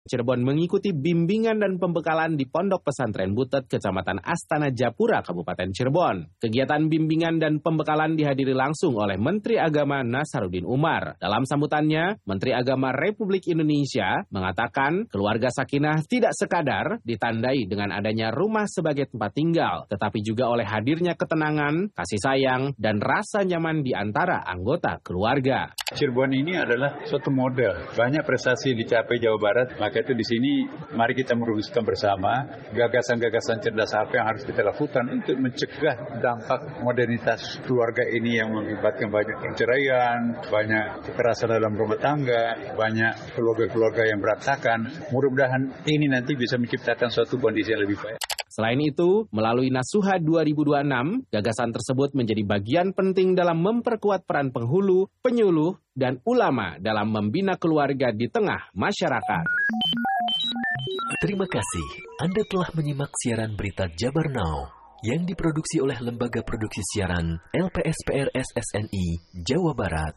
Cirebon mengikuti bimbingan dan pembekalan di Pondok Pesantren Butet, Kecamatan Astana Japura, Kabupaten Cirebon. Kegiatan bimbingan dan pembekalan dihadiri langsung oleh Menteri Agama Nasaruddin Umar. Dalam sambutannya, Menteri Agama Republik Indonesia mengatakan keluarga sakinah tidak sekadar ditandai dengan adanya rumah sebagai tempat tinggal, tetapi juga oleh hadirnya ketenangan, kasih sayang, dan rasa nyaman di antara anggota keluarga. Cirebon ini adalah suatu model. Banyak prestasi dicapai Jawa Barat, maka itu di sini mari kita merumuskan bersama gagasan-gagasan cerdas apa yang harus kita lakukan untuk mencegah dampak modernitas keluarga ini yang mengakibatkan banyak perceraian, banyak kekerasan dalam rumah tangga, banyak keluarga-keluarga yang berantakan. Mudah-mudahan ini nanti bisa menciptakan suatu kondisi yang lebih baik. Selain itu, melalui Nasuha 2026, gagasan tersebut menjadi bagian penting dalam memperkuat peran penghulu, penyuluh, dan ulama dalam membina keluarga di tengah masyarakat. Terima kasih Anda telah menyimak siaran berita Jabar Now yang diproduksi oleh Lembaga Produksi Siaran LPSPR SSNI Jawa Barat.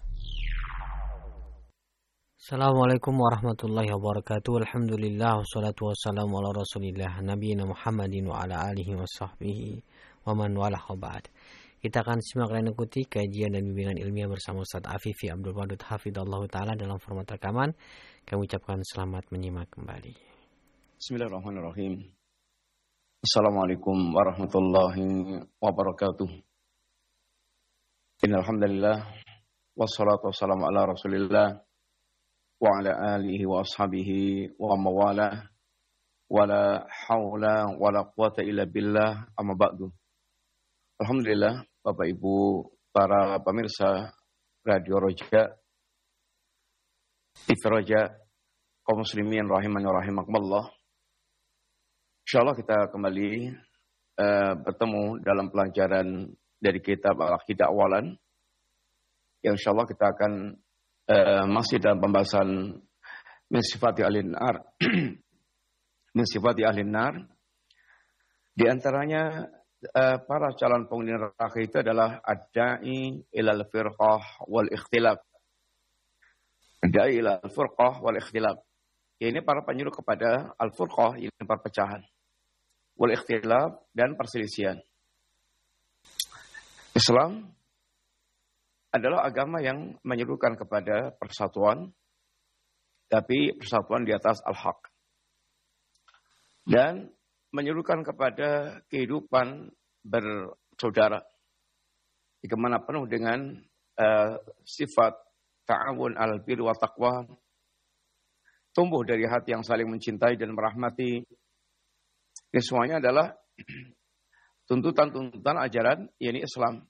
Assalamualaikum warahmatullahi wabarakatuh. Alhamdulillah wassalatu wassalamu ala Rasulillah nabiyina Muhammadin wa ala alihi wa sahbihi wa man walah wa ba'd. Kita akan simak dan ikuti kajian dan bimbingan ilmiah bersama Ustaz Afifi Abdul Wadud Hafidhallahu Ta'ala dalam format rekaman. Kami ucapkan selamat menyimak kembali. Bismillahirrahmanirrahim. Assalamualaikum warahmatullahi wabarakatuh. Innalhamdulillah wassalatu wassalamu ala Rasulillah wa ala alihi wa ashabihi wa mawalah wa la hawla wa la quwata illa billah amma ba'du. Alhamdulillah Bapak Ibu para pemirsa Radio Roja, TV Roja, kaum muslimin rahimani wa rahimakumullah. Insyaallah kita kembali bertemu dalam pelajaran dari kitab Al-Aqidah Awalan. Yang insyaallah kita akan masih dalam pembahasan min sifati ahlin nar. Min sifati ahlin nar. Di antaranya para calon penghuni neraka itu adalah ad-da'i ilal firqah wal ikhtilaf. Ad-da'i ilal firqah wal ikhtilaf. Ini para penyuruh kepada al-furqah, ini perpecahan. Wal ikhtilaf dan perselisihan. Islam adalah agama yang menyerukan kepada persatuan, tapi persatuan di atas al-haq. Dan menyerukan kepada kehidupan bersaudara. Jika mana penuh dengan sifat ta'awun al-bir wa taqwa, tumbuh dari hati yang saling mencintai dan merahmati. Ini semuanya adalah tuntutan-tuntutan ajaran, yakni Islam.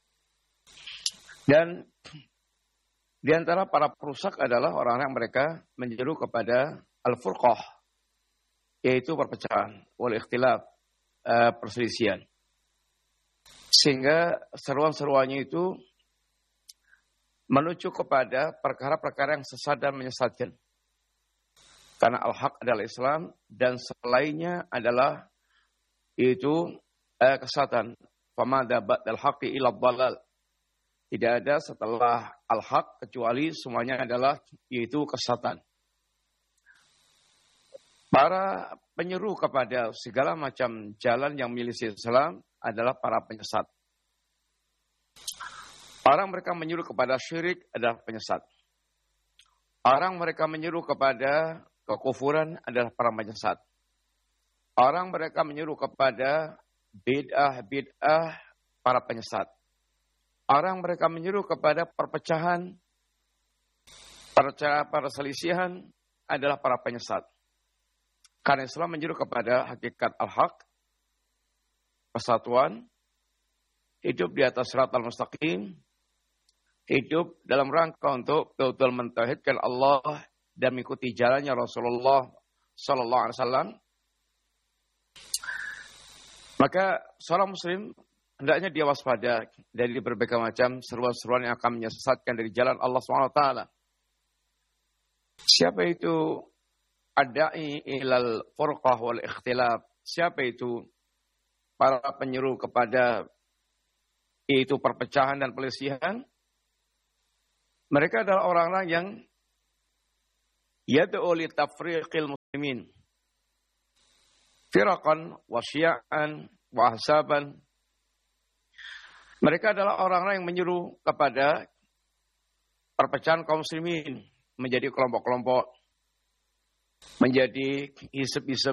Dan di antara para perusak adalah orang-orang yang mereka menyeru kepada al-furqah, yaitu perpecahan, wal ikhtilaf, perselisihan. Sehingga seruan-seruannya itu menuju kepada perkara-perkara yang sesat dan menyesatkan. Karena al-haq adalah Islam dan selainnya adalah itu kesesatan. Famada ba'dal haqqi illa dhalal. Tidak ada setelah al-haq kecuali semuanya adalah yaitu kesesatan. Para penyeru kepada segala macam jalan yang milisi Islam adalah para penyesat. Orang mereka menyeru kepada syirik adalah penyesat. Orang mereka menyeru kepada kekufuran adalah para penyesat. Orang mereka menyeru kepada bid'ah para penyesat. Orang mereka menyeru kepada perpecahan, perselisihan adalah para penyesat. Karena Islam menyeru kepada hakikat al-haq, persatuan, hidup di atas siratal mustaqim, hidup dalam rangka untuk betul-betul mentauhidkan Allah dan mengikuti jalannya Rasulullah sallallahu alaihi wasallam. Maka seorang muslim hendaknya dia waspada dari berbagai macam seruan-seruan yang akan menyesatkan dari jalan Allah SWT. Siapa itu ad-da'i ilal furqah wal ikhtilaf? Siapa itu para penyeru kepada itu perpecahan dan perselisihan? Mereka adalah orang-orang yad'u li tafriqil muslimin firaqan wa syi'an wa ahsaban. Mereka adalah orang-orang yang menyuruh kepada perpecahan kaum muslimin menjadi kelompok-kelompok, menjadi hisab-hisab.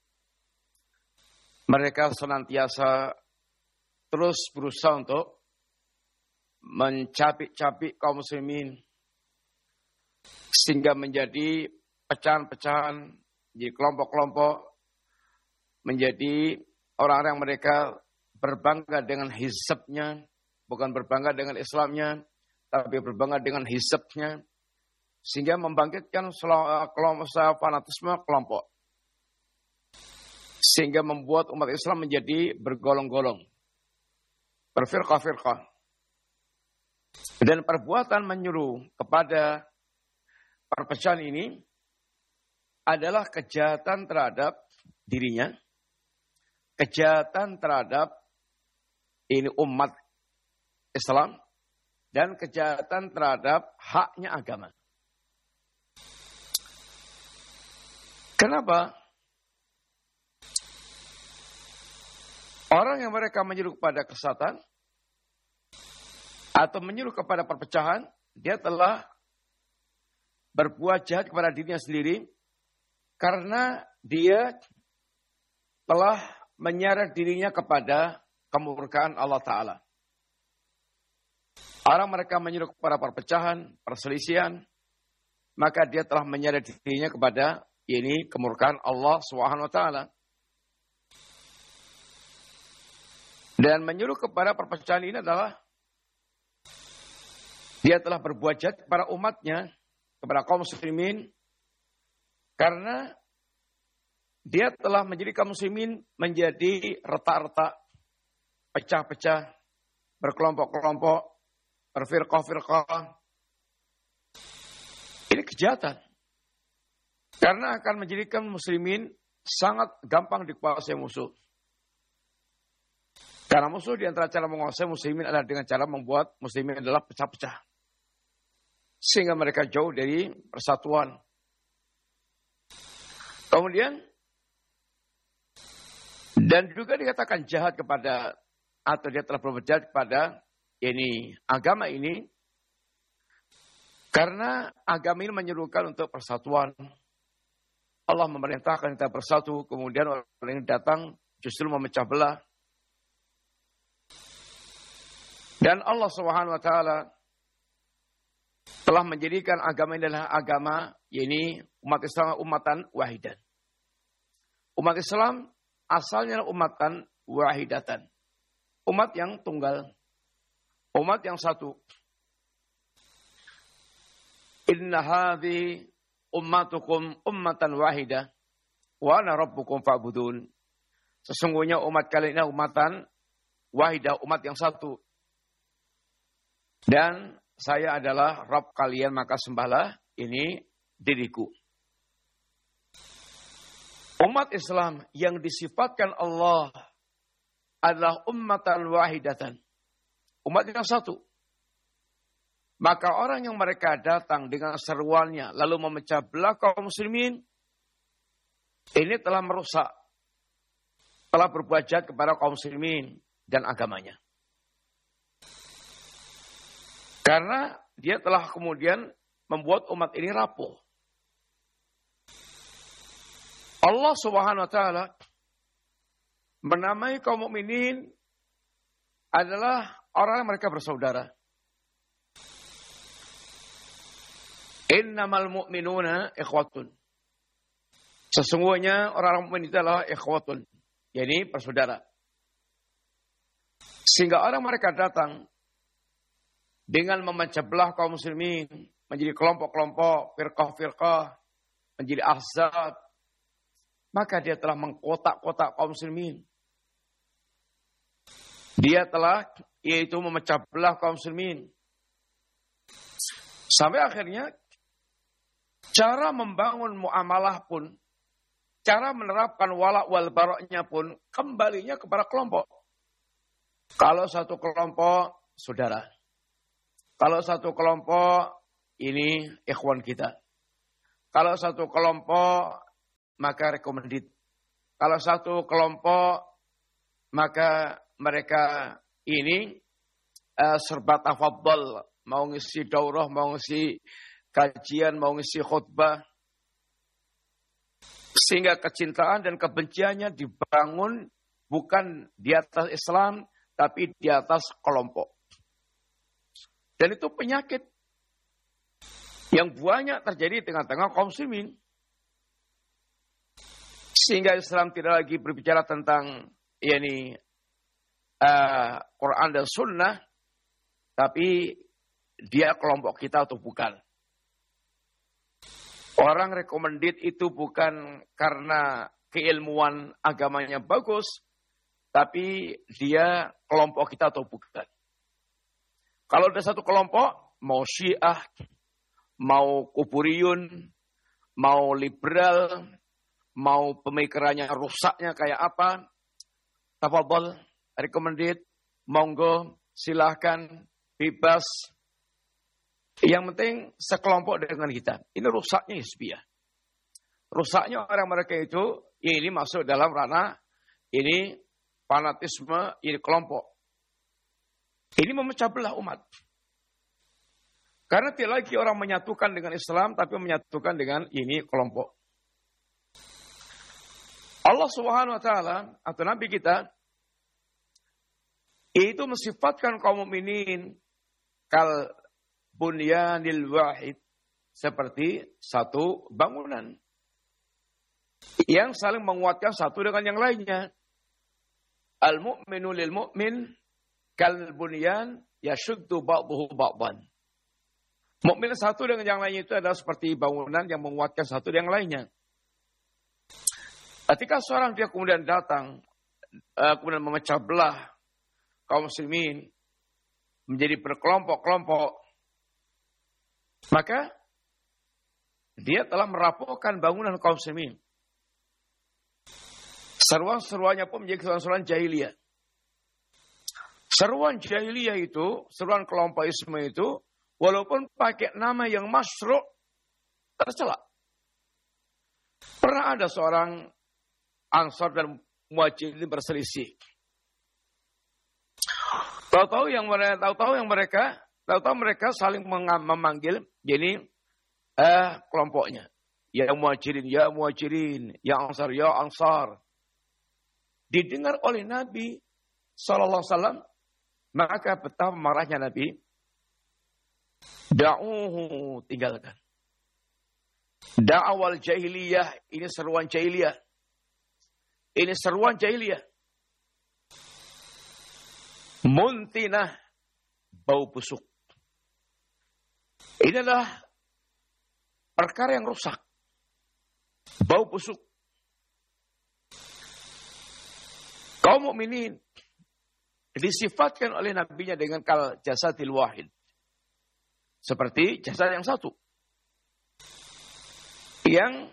Mereka senantiasa terus berusaha untuk mencapik-capik kaum muslimin sehingga menjadi pecahan-pecahan, menjadi kelompok-kelompok, menjadi orang-orang mereka berbangga dengan hisabnya, bukan berbangga dengan Islamnya, tapi berbangga dengan hisabnya, sehingga membangkitkan fanatisme kelompok, sehingga membuat umat Islam menjadi bergolong-golong, berfirqah-firqah. Dan perbuatan menyuruh kepada perpecahan ini adalah kejahatan terhadap dirinya, kejahatan terhadap ini umat Islam, dan kejahatan terhadap haknya agama. Kenapa? Orang yang mereka menyuruh kepada kesesatan atau menyuruh kepada perpecahan, dia telah berbuat jahat kepada dirinya sendiri karena dia telah menyeret dirinya kepada kemurkaan Allah Ta'ala. Orang mereka menyuruh kepada perpecahan, perselisihan, maka dia telah menyeret dirinya kepada ini kemurkaan Allah Subhanahu wa taala. Dan menyuruh kepada perpecahan ini adalah dia telah berbuat jahat kepada umatnya, kepada kaum muslimin, karena dia telah menjadikan muslimin menjadi retak-retak, pecah-pecah, berkelompok-kelompok, berfirqah-firqah. Ini kejahatan. Karena akan menjadikan muslimin sangat gampang dikuasai musuh. Karena musuh di antara cara menguasai muslimin adalah dengan cara membuat muslimin adalah pecah-pecah. Sehingga mereka jauh dari persatuan. Kemudian, dan juga dikatakan jahat kepada, atau dia telah berbuat jahat kepada ini agama ini, karena agama ini menyerukan untuk persatuan. Allah memerintahkan kita bersatu, kemudian orang ini datang justru memecah belah. Dan Allah Subhanahu wa taala telah menjadikan agama ini adalah agama, yakni umat Islam ummatan wahidan. Umat Islam asalnya ummatan wahidatan. Umat yang tunggal. Umat yang satu. Inna hadhi ummatukum ummatan wahidah wa ana rabbukum fa'budun. Sesungguhnya umat kalian ini ummatan wahidah, umat yang satu. Dan saya adalah Rabb kalian, maka sembahlah ini diriku. Umat Islam yang disifatkan Allah adalah ummatan wahidatan. Umat yang satu. Maka orang yang mereka datang dengan seruannya lalu memecah belah kaum muslimin, ini telah merusak, telah berbuat jahat kepada kaum muslimin dan agamanya. Karena dia telah kemudian membuat umat ini rapuh. Allah Subhanahu wa taala menamai kaum mukminin adalah orang yang mereka bersaudara. Innamal mu'minuna ikhwatun. Sesungguhnya orang-orang mukmin itu adalah ikhwatun, yakni bersaudara. Sehingga orang mereka datang dengan memecah belah kaum muslimin menjadi kelompok-kelompok, firqah-firqah, menjadi ahzab, maka dia telah mengkotak-kotak kaum muslimin. Dia telah yaitu memecah belah kaum muslimin. Sampai akhirnya cara membangun muamalah pun, cara menerapkan wala wal baroknya pun kembalinya kepada kelompok. Kalau satu kelompok saudara, kalau satu kelompok ini ikhwan kita, Kalau satu kelompok, maka recommended. Kalau satu kelompok, maka mereka ini serba tafadhol. Mau ngisi daurah, mau ngisi kajian, mau ngisi khutbah. Sehingga kecintaan dan kebenciannya dibangun bukan di atas Islam, tapi di atas kelompok. Dan itu penyakit yang banyak terjadi di tengah-tengah kaum muslimin. Sehingga Islam tidak lagi berbicara tentang Quran dan Sunnah, tapi dia kelompok kita atau bukan. Orang recommended itu bukan karena keilmuan agamanya bagus, tapi dia kelompok kita atau bukan. Kalau ada satu kelompok, mau Syiah, mau Kuburiyun, mau liberal, mau pemikirannya rusaknya kayak apa, tafadhol, recommended, monggo, silahkan, bebas. Yang penting sekelompok dengan kita. Ini rusaknya hizbiyah. Rusaknya orang mereka itu, ini masuk dalam ranah, ini fanatisme, ini kelompok. Ini memecah belah umat. Karena tidak lagi orang menyatukan dengan Islam, tapi menyatukan dengan ini kelompok. Allah Subhanahu wa Ta'ala atau Nabi kita itu mensifatkan kaum mukminin kal bunyanil wahid, seperti satu bangunan yang saling menguatkan satu dengan yang lainnya. Al mu'minu lil mu'min kal bunyan yashuddu ba'dahu ba'dan. Mukmin satu dengan yang lainnya itu adalah seperti bangunan yang menguatkan satu dengan yang lainnya. Ketika seorang dia kemudian datang, kemudian memecah belah kaum muslimin menjadi berkelompok-kelompok, maka dia telah merapuhkan bangunan kaum muslimin. Seruan-seruannya pun menjadi seruan-seruan jahiliyah. Seruan jahiliyah itu, seruan kelompoisme itu, walaupun pakai nama yang masyru', tercela. Pernah ada seorang Ansar dan Muhajirin berselisih. Tahu-tahu mereka saling memanggil jadi kelompoknya. Ya Muhajirin, ya Ansar. Didengar oleh Nabi SAW, maka betapa marahnya Nabi. Da'uhu, tinggalkan. Da'awal jahiliyah, ini seruan jahiliyah. Ini seruan jahiliyah. Muntinah, bau busuk. Ini adalah perkara yang rusak. Bau busuk. Kaum mukminin disifatkan oleh nabinya dengan kal jasadil wahid. Seperti jasad yang satu. Yang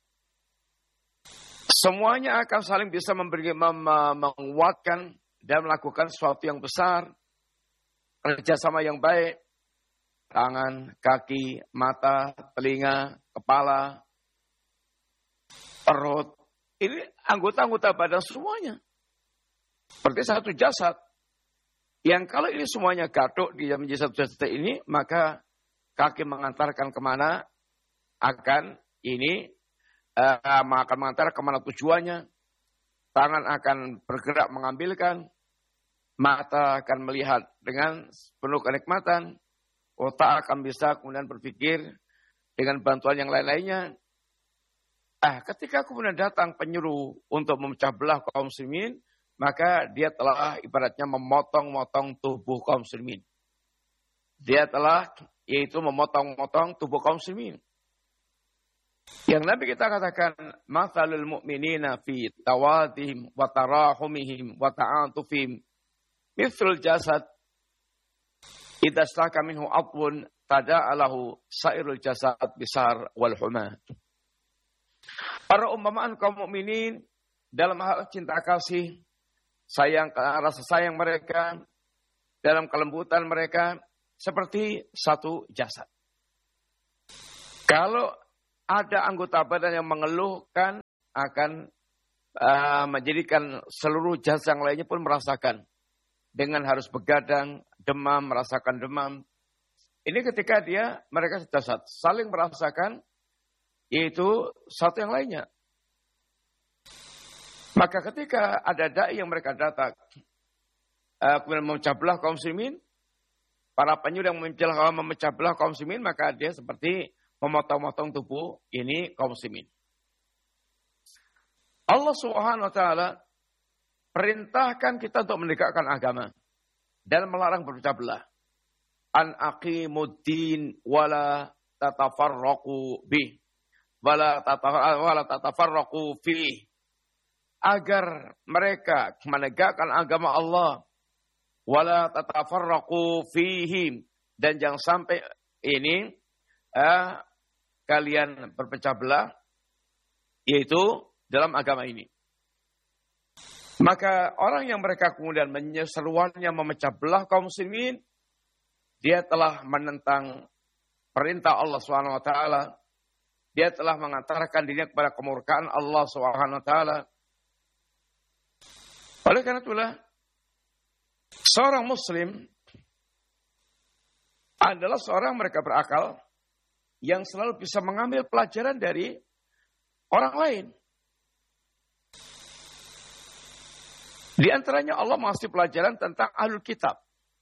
semuanya akan saling bisa menguatkan dan melakukan sesuatu yang besar. Kerjasama yang baik. Tangan, kaki, mata, telinga, kepala, perut. Ini anggota-anggota badan semuanya. Seperti satu jasad. Yang kalau ini semuanya gaduh dia menjadi satu jasad ini, maka kaki mengantarkan kemana akan ini, akan mengantar kemana tujuannya. Tangan akan bergerak mengambilkan. Mata akan melihat dengan penuh kenikmatan. Otak akan bisa kemudian berpikir dengan bantuan yang lain-lainnya. Ketika kemudian datang penyuruh untuk memecah belah kaum muslimin, maka dia telah ibaratnya memotong-motong tubuh kaum muslimin. Dia telah yaitu memotong-motong tubuh kaum muslimin. Yang Nabi kita katakan, "Matsalul mu'minina fi tawadihim wa tarahumihim wa ta'atufihim mithlul jasad idza staka minhu atwun tada'alahu sairul jasad bisar wal huma." Para umpamaan kaum mukminin dalam hal cinta kasih, sayang, rasa sayang mereka, dalam kelembutan mereka, seperti satu jasad. Kalau ada anggota badan yang mengeluhkan akan menjadikan seluruh jasad yang lainnya pun merasakan. Dengan harus begadang, demam, merasakan demam. Ini ketika mereka sudah saling merasakan, yaitu satu yang lainnya. Maka ketika ada dai yang mereka datang, kemudian memecah belah kaum muslimin, para penyuruh yang memecah belah kaum muslimin, maka dia seperti memotong-motong tubuh ini kaum muslimin. Allah Subhanahu wa taala perintahkan kita untuk menegakkan agama dan melarang berpecah belah. An aqimuddin wala tatafarraqu bih wala tatafarraqu fi, agar mereka menegakkan agama Allah, wala tatafarraqu fihi, dan jangan sampai ini kalian berpecah belah, yaitu dalam agama ini. Maka orang yang mereka kemudian menyeruannya memecah belah kaum muslimin, dia telah menentang perintah Allah Subhanahu wa taala. Dia telah mengantarkan dirinya kepada kemurkaan Allah Subhanahu wa taala. Oleh karena itulah seorang muslim adalah seorang mereka berakal yang selalu bisa mengambil pelajaran dari orang lain. Di antaranya Allah mengasih pelajaran tentang ahlul kitab.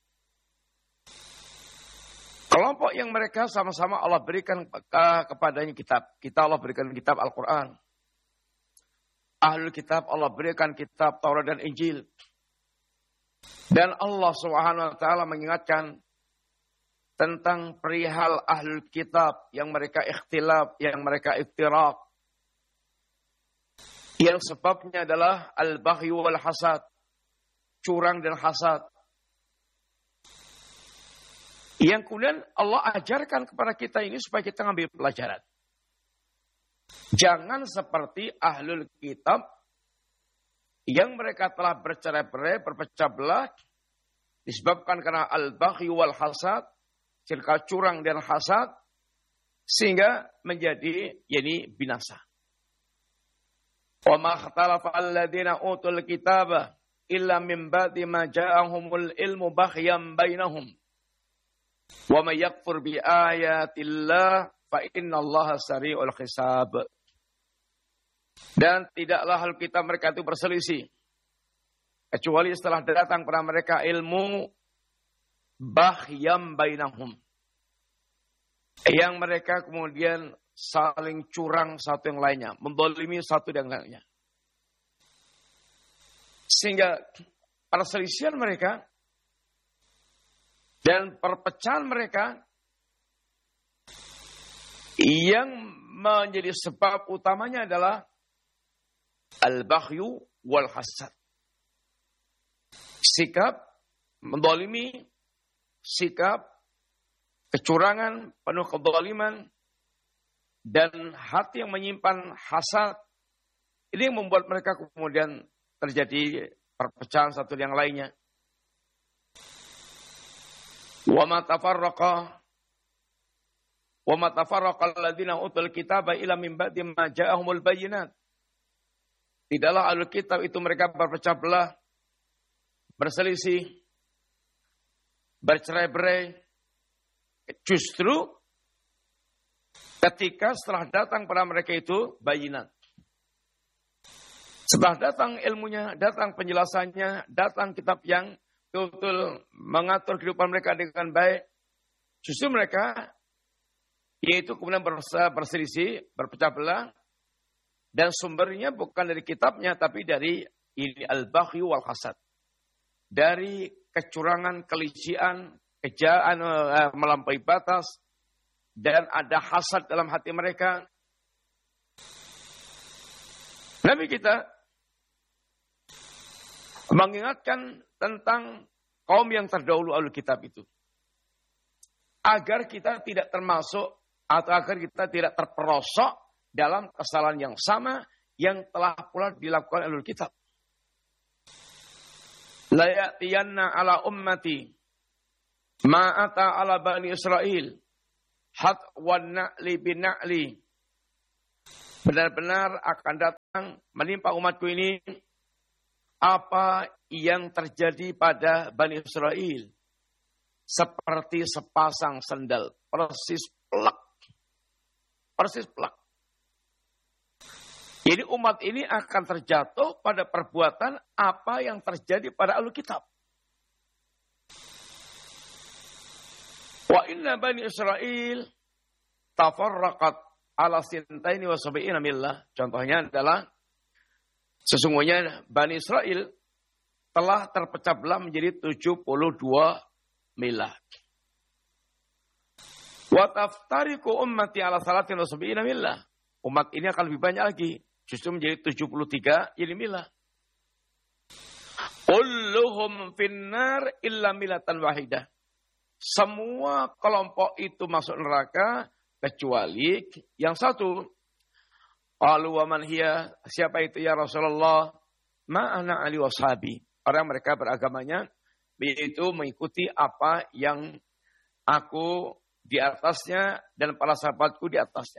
Kelompok yang mereka sama-sama Allah berikan kepadanya kitab. Kita Allah berikan kitab Al-Quran. Ahlul kitab Allah berikan kitab Taurat dan Injil. Dan Allah Subhanahu wa taala mengingatkan tentang perihal ahlul kitab yang mereka ikhtilaf, yang mereka iftiraq. Yang sebabnya adalah al-baghy wal hasad, curang dan hasad. Yang kemudian Allah ajarkan kepada kita ini supaya kita ngambil pelajaran. Jangan seperti ahlul kitab yang mereka telah bercerai-berai, berpecah belah disebabkan karena al-baghy wal hasad, curang dan hasad, sehingga menjadi binasa. Wa ma ikhtalafa alladziina utul kitaba illa min ba'di ma ja'ahumul ilmu baghyan bainahum. Wa may yakfur bi ayatillah fa innallaha sari'ul hisab. Dan tidaklah hal kita mereka itu berselisih kecuali setelah datang kepada mereka ilmu baghyan bainahum, yang mereka kemudian saling curang satu yang lainnya, menzalimi satu dan lainnya. Sehingga perselisihan mereka dan perpecahan mereka yang menjadi sebab utamanya adalah al-baghyu wal hasad. Sikap menzalimi, sikap kecurangan, penuh kezaliman, dan hati yang menyimpan hasad, ini yang membuat mereka kemudian terjadi perpecahan satu yang lainnya. Wa ma tafarraqa alladziina utul kitaba illa min ba'di ma ja'ahumul bayyinat. Tidaklah ahlul kitab itu mereka berpecah belah, berselisih, bercerai-berai, justru ketika setelah datang pada mereka itu bayinat. Setelah datang ilmunya, datang penjelasannya, datang kitab yang betul mengatur kehidupan mereka dengan baik, justru mereka yaitu kemudian berselisih, berpecah belah, dan sumbernya bukan dari kitabnya tapi dari ini al-baghy wal hasad. Dari kecurangan, kelician, kejahatan melampaui batas, dan ada hasad dalam hati mereka. Nabi kita mengingatkan tentang kaum yang terdahulu ahlul kitab itu, agar kita tidak termasuk atau agar kita tidak terperosok dalam kesalahan yang sama yang telah pula dilakukan ahlul kitab. La ya'tiyanna ala ummati ma ata ala bani Israil hat wa na'li bina'li Benar-benar akan datang menimpa umatku ini apa yang terjadi pada Bani Israel. Seperti sepasang sendal. Persis plak. Persis plak. Jadi umat ini akan terjatuh pada perbuatan apa yang terjadi pada Ahlul Kitab. Wa inna Bani Israel tafarraqat ala sintaini wa sab'ina millah. Contohnya adalah sesungguhnya Bani Israel telah terpecah belah menjadi 72 milah. Wa taftariqu ummati ala salatin wa sab'ina milah. Umat ini akan lebih banyak lagi. Justru menjadi 73 jadi milah. Kulluhum finnar illa milatan wahidah. Semua kelompok itu masuk neraka kecuali yang satu. Qalu wa man hiya? Siapa itu ya Rasulullah? Ma ana ali washabi. Orang mereka beragamanya yaitu mengikuti apa yang aku di atasnya dan para sahabatku di atasnya.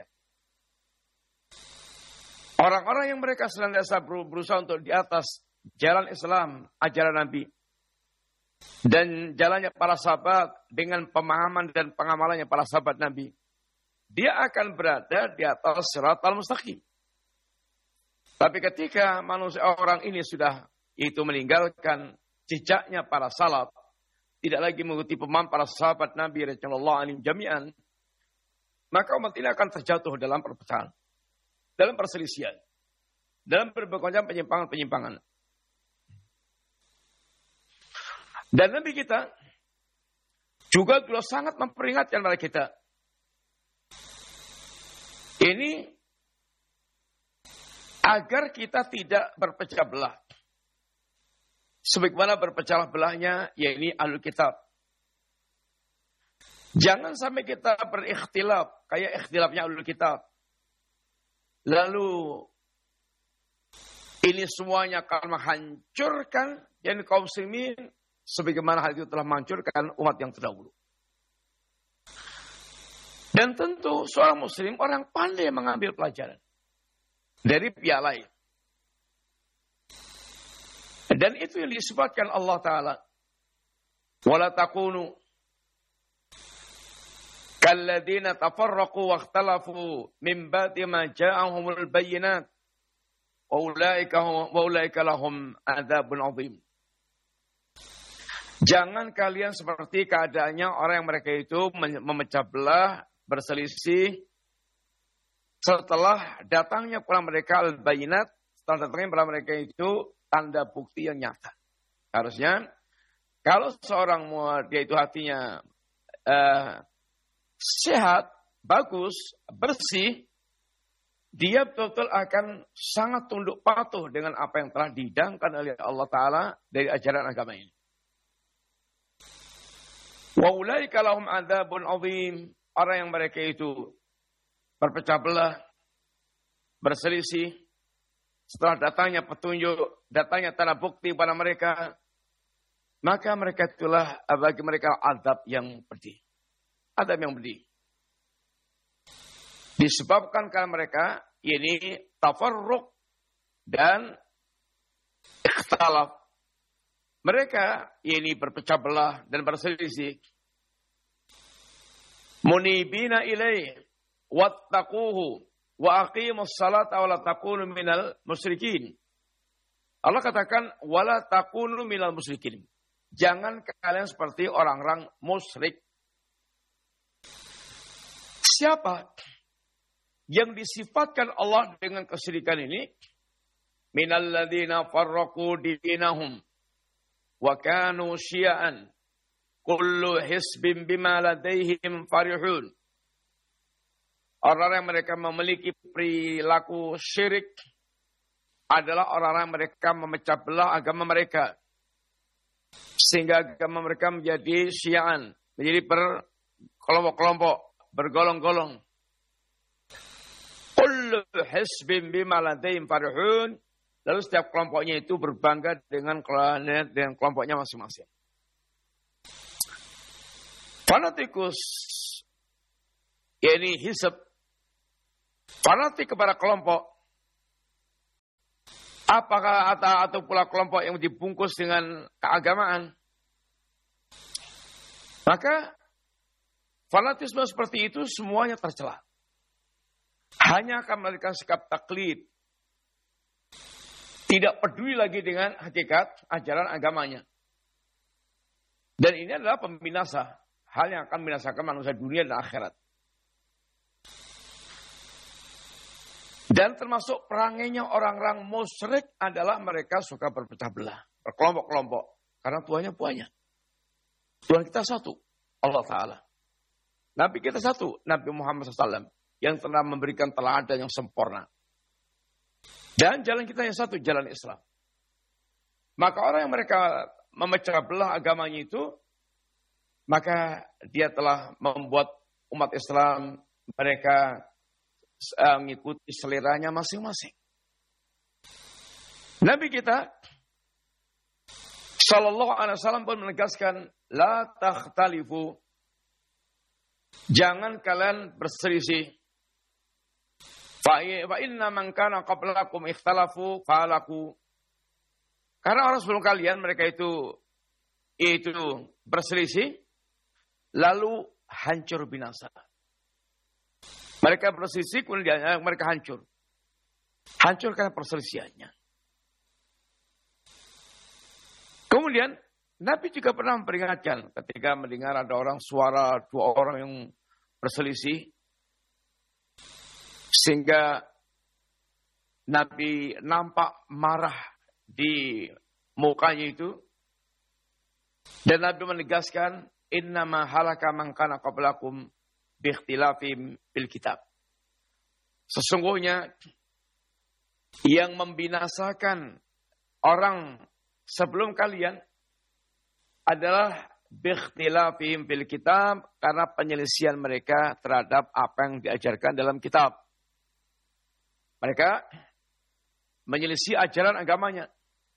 Orang-orang yang mereka senantiasa berusaha untuk di atas jalan Islam, ajaran Nabi. Dan jalannya para sahabat dengan pemahaman dan pengamalannya para sahabat Nabi. Dia akan berada di atas siratal mustaqim. Tapi ketika manusia orang ini sudah itu meninggalkan jejaknya para salaf, tidak lagi mengikuti pemahaman para sahabat Nabi radhiyallahu anhum jami'an, maka umat ini akan terjatuh dalam perpecahan, dalam perselisihan, dalam berbagai macam penyimpangan-penyimpangan. Dan Nabi kita juga sangat memperingatkan kepada kita. Ini agar kita tidak berpecah belah. Sebagaimana berpecah belahnya, yakni Ahlul Kitab. Jangan sampai kita berikhtilaf, kayak ikhtilafnya Ahlul Kitab. Lalu, ini semuanya akan menghancurkan, yakni kaum muslimin, sebagaimana hal itu telah menghancurkan umat yang terdahulu. Dan tentu seorang muslim, orang pandai mengambil pelajaran dari pihak lain. Dan itu yang disebutkan Allah Ta'ala. Wala takunu kalladina tafarraqu wa ikhtalafu min ba'di ma ja'ahumul bayyinat wa ulaika lahum adzabun 'adzim. Jangan kalian seperti keadaannya orang yang mereka itu memecah belah, berselisih setelah datangnya kepada mereka al-bayyinat, setelah datangnya kepada mereka itu tanda bukti yang nyata. Harusnya kalau seorang dia itu hatinya sehat, bagus, bersih, dia betul-betul akan sangat tunduk patuh dengan apa yang telah dihidangkan oleh Allah Ta'ala dari ajaran agama ini. Wa ulaika lahum adzabun 'adzim. Orang yang mereka itu berpecah belah, berselisih, setelah datangnya petunjuk, datangnya tanda bukti pada mereka, maka mereka itulah bagi mereka azab yang pedih. Azab yang pedih. Disebabkan karena mereka ini tafarruq dan ikhtilaf. Mereka ini berpecah belah dan berselisih. Munibina ilaih wattaquhu wa aqimus salata wa la takunu minal musyrikin. Allah katakan wala takunu minal musyrikin. Jangan kalian seperti orang-orang musyrik. Siapa yang disifatkan Allah dengan kesyirikan ini? Minal ladzina farraqu dinahum wa kanu syi'an kullu hisbin bima ladaihim farihun. Orang-orang yang mereka memiliki perilaku syirik adalah orang-orang yang mereka memecah belah agama mereka. Sehingga agama mereka menjadi syi'an, menjadi berkelompok-kelompok, bergolong-golong. Kullu hisbin bima ladaihim farihun. Lalu setiap kelompoknya itu berbangga dengan kelompoknya masing-masing. Fanatikus, yakni hisab, fanatik kepada kelompok, apakah atau pula kelompok yang dibungkus dengan keagamaan, maka fanatisme seperti itu semuanya tercela. Hanya akan melakukan sikap taklid, tidak peduli lagi dengan hakikat ajaran agamanya. Dan ini adalah pembinasa, hal yang akan membinasakan manusia dunia dan akhirat. Dan termasuk perangainya orang-orang musyrik adalah mereka suka berpecah belah, berkelompok-kelompok. Karena Tuhannya banyak. Tuhan kita satu, Allah Ta'ala. Nabi kita satu, Nabi Muhammad SAW. Yang telah memberikan teladan yang sempurna. Dan jalan kita yang satu, jalan Islam. Maka orang yang mereka memecah belah agamanya itu, maka dia telah membuat umat Islam, mereka mengikuti seleranya masing-masing. Nabi kita Sallallahu Alaihi Wasallam pun menegaskan, la takhtalifu, jangan kalian berselisih. Fa inna man kana qablakum ikhtalafu falaku. Karena orang sebelum kalian mereka itu berselisih lalu hancur binasa. Mereka berselisih kemudian mereka hancur. Hancur karena perselisihannya. Kemudian Nabi juga pernah memperingatkan ketika mendengar ada suara dua orang yang berselisih. Sehingga Nabi nampak marah di mukanya itu. Dan Nabi menegaskan, innama halaka man kana qablakum biikhtilafim bil kitab. Sesungguhnya yang membinasakan orang sebelum kalian adalah biikhtilafim bil kitab, karena penyelisihan mereka terhadap apa yang diajarkan dalam kitab. Mereka menyelisih ajaran agamanya.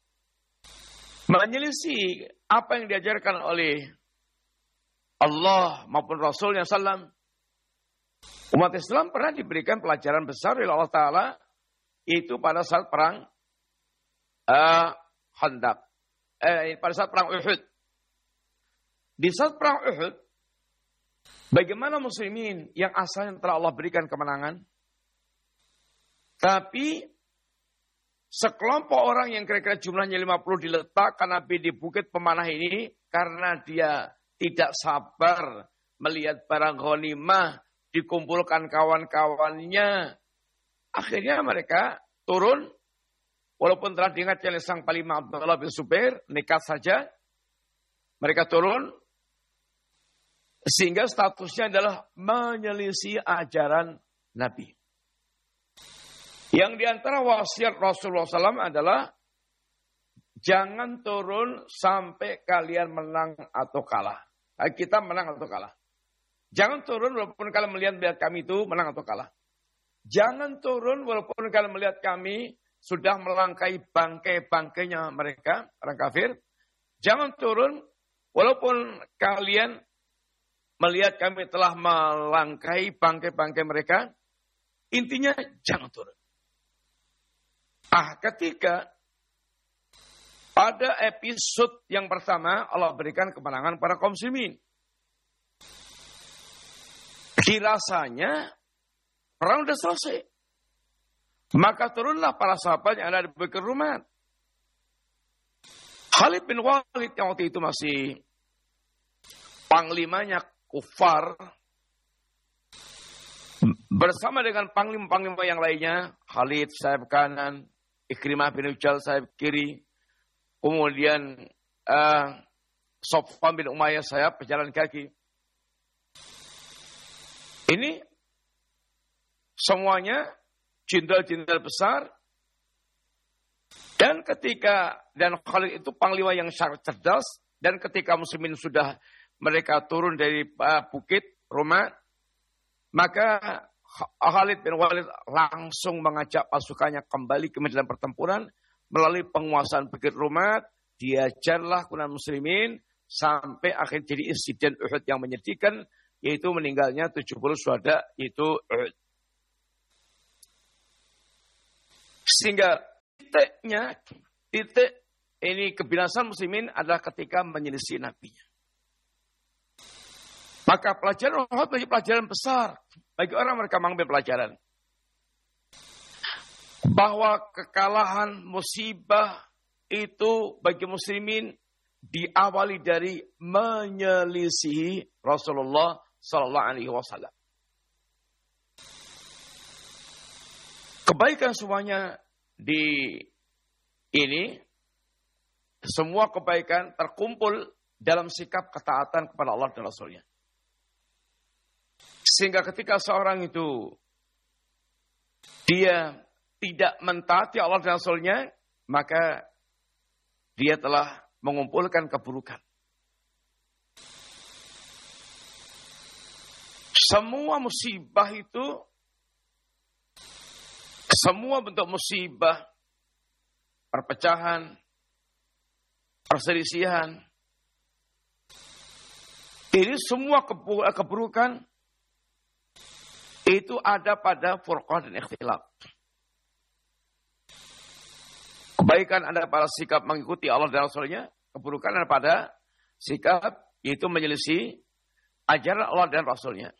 Menyelisih apa yang diajarkan oleh Allah maupun Rasulnya SAW. Umat Islam pernah diberikan pelajaran besar oleh Allah Ta'ala, itu pada saat perang Khandaq. Pada saat perang Uhud. Di saat perang Uhud, bagaimana muslimin yang asalnya telah Allah berikan kemenangan, tapi sekelompok orang yang kira-kira jumlahnya 50 diletakkan Nabi di bukit pemanah ini karena dia tidak sabar melihat barang ghanimah dikumpulkan kawan-kawannya. Akhirnya mereka turun, walaupun telah diingatkan oleh sang Panglima Abdullah bin Zubair, nekat saja. Mereka turun, sehingga statusnya adalah menyelisih ajaran Nabi. Yang diantara wasiat Rasulullah SAW adalah jangan turun sampai kalian menang atau kalah. Kita menang atau kalah. Jangan turun walaupun kalian melihat kami itu menang atau kalah. Jangan turun walaupun kalian melihat kami sudah melangkai bangkai-bangkainya mereka, orang kafir. Jangan turun walaupun kalian melihat kami telah melangkai bangkai-bangkai mereka. Intinya jangan turun. Ketika pada episode yang pertama Allah berikan kemenangan para kaum muslimin. Dirasanya perang sudah selesai. Maka turunlah para sahabat yang ada di Bukit Rumat. Khalid bin Walid yang waktu itu masih panglimanya kufar, bersama dengan panglima-panglima yang lainnya, Khalid sayap kanan, Ikrimah bin Ujal sayap kiri, kemudian Sofwan bin Umayyah sayap pejalan kaki. Ini semuanya jenderal-jenderal besar. Dan Khalid itu panglima yang sangat cerdas. Dan ketika muslimin sudah mereka turun dari bukit Rumat, maka Khalid bin Walid langsung mengajak pasukannya kembali ke medan pertempuran. Melalui penguasaan Bukit Rumat, diajarlah kemudian muslimin sampai akhir jadi insiden Uhud yang menyedihkan, yaitu meninggalnya 70 syuhada, yaitu Uhud. Sehingga titik ini kebinasaan muslimin adalah ketika menyelisih nabinya. Maka pelajaran Uhud menjadi pelajaran besar bagi orang mereka mengambil pelajaran. Bahwa kekalahan musibah itu bagi muslimin diawali dari menyelisihi Rasulullah Sallallahu Alaihi Wasallam. Kebaikan semuanya di ini, semua kebaikan terkumpul dalam sikap ketaatan kepada Allah dan Rasulnya. Sehingga ketika seorang itu dia tidak mentaati Allah dan Rasulnya, maka dia telah mengumpulkan keburukan. Semua musibah itu, semua bentuk musibah, perpecahan, perselisihan, ini semua keburukan itu ada pada furqah dan ikhtilaf. Kebaikan ada pada sikap mengikuti Allah dan Rasulnya. Keburukan ada pada sikap yaitu menyelisih ajaran Allah dan Rasulnya.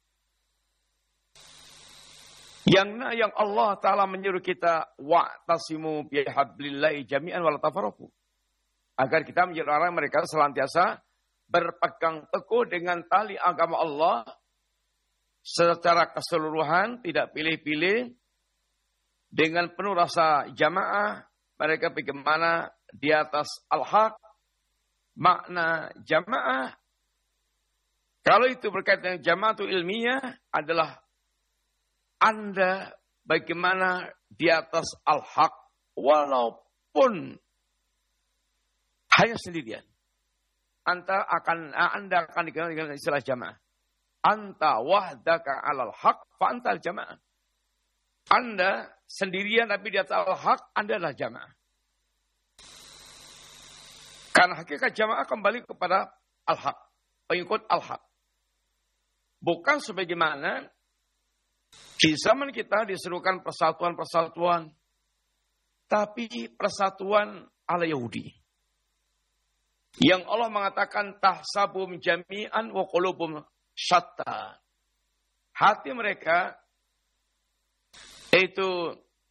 Yang Allah Ta'ala menyuruh kita wa'tasimu bihablillahi jami'an wa la tafarraqu. Agar kita menjadi orang mereka selantiasa berpegang teguh dengan tali agama Allah secara keseluruhan, tidak pilih-pilih, dengan penuh rasa jamaah. Mereka bagaimana di atas al-haq, makna jamaah. Kalau itu berkaitan dengan jamaah itu ilmiah adalah Anda bagaimana di atas al-haq walaupun hanya sendirian. Anda akan dikenal dengan istilah jamaah. Anta wahdaka alal haq fa antal jamaah. Anda sendirian tapi di atas al-haq, Anda adalah jamaah. Karena hakikat jamaah kembali kepada al-haq, pengikut al-haq. Bukan sebagaimana di zaman kita diserukan persatuan-persatuan, tapi persatuan ala Yahudi. Yang Allah mengatakan tahsabum jami'an wa qulubum syatta. Hati mereka itu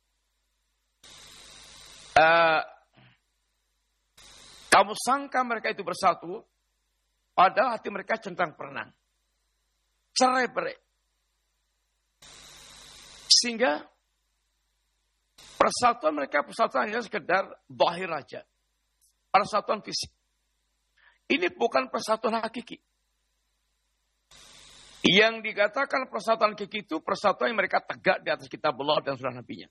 kamu sangka mereka itu bersatu, padahal hati mereka centang perenang, cerai-berai. Sehingga persatuan mereka hanya sekedar zahir aja, persatuan fisik. Ini bukan persatuan hakiki. Yang dikatakan persatuan hakiki itu persatuan yang mereka tegak di atas kitab Allah dan sunnah Nabi-Nya.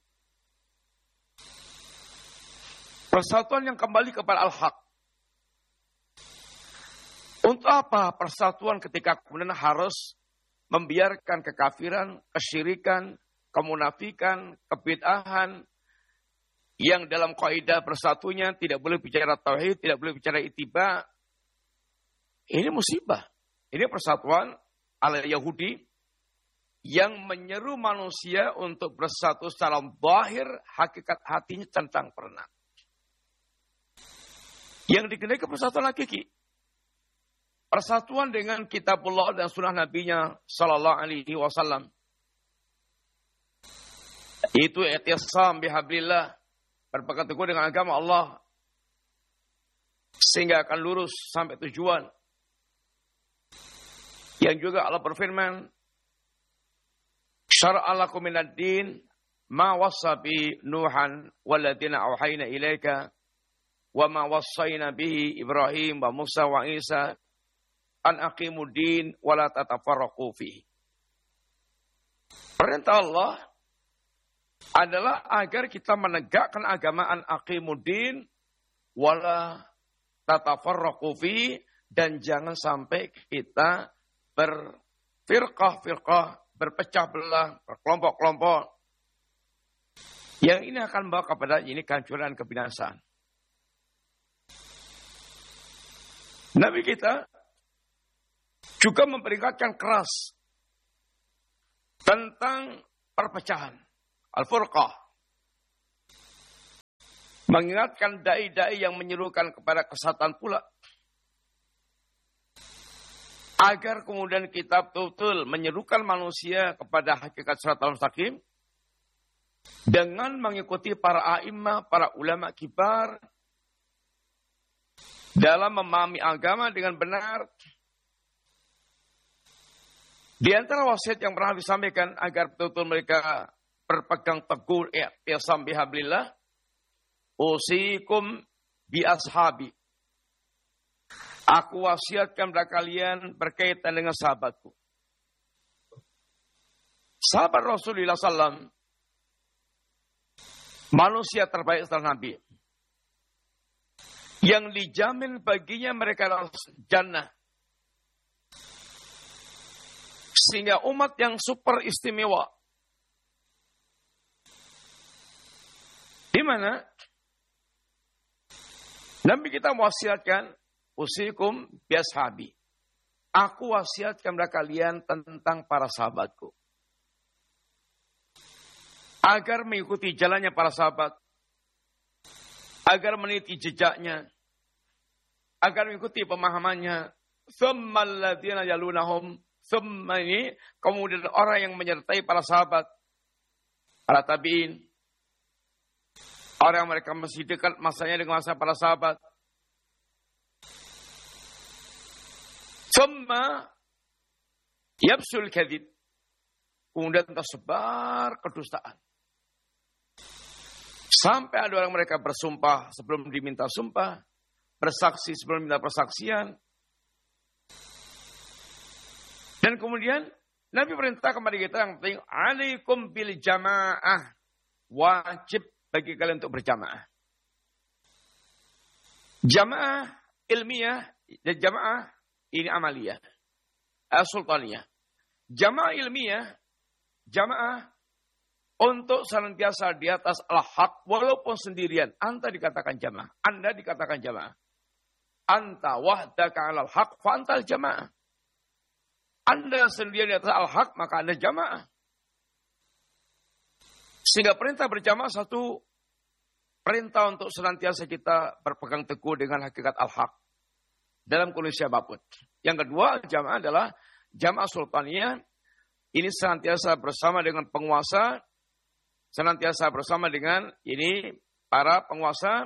Persatuan yang kembali kepada al-haq. Untuk apa persatuan ketika kemudian harus membiarkan kekafiran, kesyirikan, kemunafikan, kebid'ahan, yang dalam kaidah bersatunya tidak boleh bicara tauhid, tidak boleh bicara ittiba. Ini musibah. Ini persatuan ala Yahudi yang menyeru manusia untuk bersatu secara zahir, hakikat hatinya centang perenang. Yang dikenai ke persatuan hakiki. Persatuan dengan kitabullah dan sunnah Nabi-Nya Sallallahu Alaihi Wasallam. Itu i'tisam bihablillah, berpegang teguh dengan agama Allah sehingga akan lurus sampai tujuan. Yang juga Allah berfirman, syara'a lakum minad din ma wassa bi Nuhan walladziina auhayna ilaika wa ma wassayna bihi Ibrahim wa Musa wa Isa an aqimud din wa la tatafarraqu fihi. Perintah Allah adalah agar kita menegakkan agama an aqimud din wa la tatafarraqu fihi, dan jangan sampai kita berfirqah-firqah, berpecah belah, berkelompok-kelompok. Yang ini akan membawa kepada ini kehancuran, kebinasaan. Nabi kita juga memperingatkan keras tentang perpecahan, al-furqah. Mengingatkan dai-dai yang menyerukan kepada kesesatan pula. Agar kemudian kita betul-betul menyerukan manusia kepada hakikat siratal mustaqim. Dengan mengikuti para a'immah, para ulama kibar. Dalam memahami agama dengan benar. Di antara wasiat yang pernah disampaikan agar betul-betul mereka berpegang teguh i'tisam bihablillah. Usikum bi ashabi. Aku wasiatkan kepada kalian berkaitan dengan sahabatku. Sahabat Rasulullah SAW. Manusia terbaik setelah Nabi. Yang dijamin baginya mereka adalah jannah. Sehingga umat yang super istimewa. Di mana Nabi kita wasiatkan, usikum biashabi. Aku wasiatkan kepada kalian tentang para sahabatku. Agar mengikuti jalannya para sahabat. Agar meniti jejaknya. Agar mengikuti pemahamannya. Thumma alladhina yalunahum. Thumma ini kemudian orang yang menyertai para sahabat. Para tabi'in. Orang yang mereka masih dekat masanya dengan masa para sahabat. Thumma yabsul kadhib. Kemudian tersebar kedustaan. Sampai ada orang mereka bersumpah sebelum diminta sumpah. Bersaksi sebelum diminta persaksian. Dan kemudian Nabi perintah kepada kita yang penting. Alaikum bil jamaah. Wajib bagi kalian untuk berjamaah. Jamaah ilmiah dan jamaah ini amaliyah. Sultaniyah. Jamaah ilmiah. Jamaah untuk senantiasa di atas al-haq walaupun sendirian. Anta dikatakan jamaah. Anda dikatakan jamaah. Anta wahdaka alal haq fa antal jamaah. Anda sendirian di atas al-haq maka Anda jamaah. Sehingga perintah berjamaah satu perintah untuk senantiasa kita berpegang teguh dengan hakikat al-haq dalam kondisi apapun. Yang kedua, jamaah adalah jamaah sultaniyah. Ini senantiasa bersama dengan penguasa, senantiasa bersama dengan ini para penguasa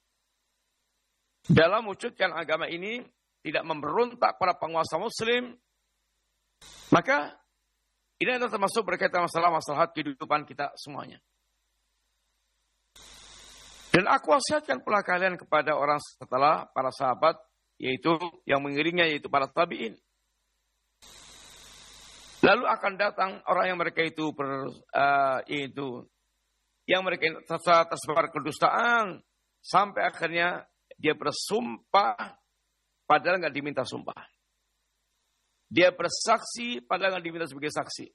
dalam wujudkan agama ini tidak memberontak para penguasa muslim. Maka ini adalah termasuk berkaitan masalah-masalah kehidupan kita semuanya. Dan aku wasiatkan pula kalian kepada orang setelah para sahabat, yaitu yang mengiringnya, yaitu para tabi'in. Lalu akan datang orang yang mereka itu yang mereka tersebar kedustaan sampai akhirnya dia bersumpah padahal nggak diminta sumpah. Dia bersaksi padahal nggak diminta sebagai saksi.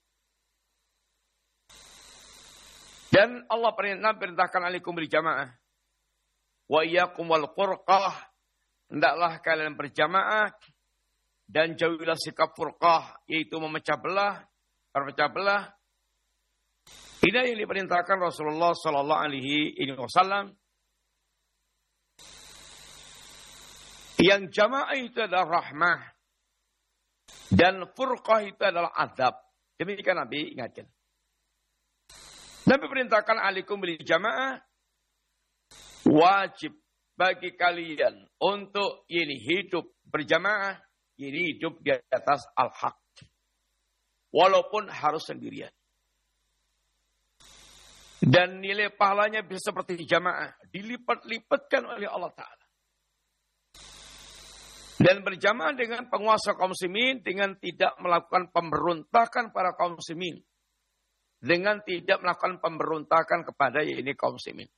Dan Allah perintahkan alaikum bil jamaah wa iyyakum wal furqah. Hendaklah kalian berjamaah dan jauhilah sikap furqah, yaitu memecah belah, berpecah belah. Ini yang diperintahkan Rasulullah sallallahu alaihi wasallam. Yang jamaah itu adalah rahmah dan furqah itu adalah adab. Demikian Nabi ingatkan. Nabi perintahkan alaikum bil jamaah, wajib bagi kalian untuk ini hidup berjamaah, ini hidup di atas al-haq. Walaupun harus sendirian. Dan nilai pahalanya bisa seperti jamaah, dilipat-lipatkan oleh Allah Ta'ala. Dan berjamaah dengan penguasa kaum muslimin, dengan tidak melakukan pemberontakan para kaum muslimin. Dengan tidak melakukan pemberontakan kepada ini kaum muslimin.